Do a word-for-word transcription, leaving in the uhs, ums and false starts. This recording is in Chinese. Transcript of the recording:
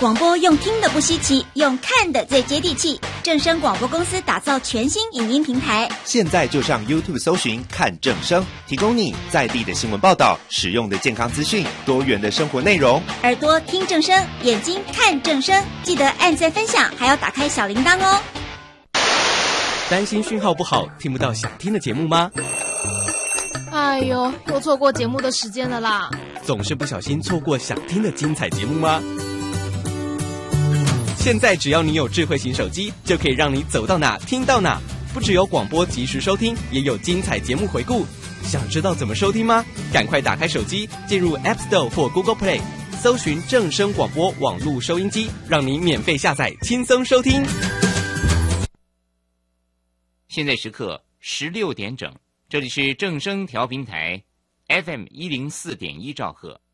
广播用听的不稀奇，用看的最接地气。正声广播公司打造全新影音平台， 现在就上 YouTube 搜寻看正声，提供你在地的新闻报道、实用的健康资讯、多元的生活内容。 耳朵听正声，眼睛看正声，记得按赞分享，还要打开小铃铛哦。 担心讯号不好，听不到想听的节目吗？ 哎呦，又错过节目的时间了啦！ 总是不小心错过想听的精彩节目吗？现在只要你有智慧型手机，就可以让你走到哪听到哪。不只有广播及时收听，也有精彩节目回顾。想知道怎么收听吗？赶快打开手机，进入 App Store 或 Google Play， 搜寻正声广播网络收音机，让你免费下载，轻松收听。 现在时刻十六点整，这里是正声调频台 F M 一零四点一兆赫。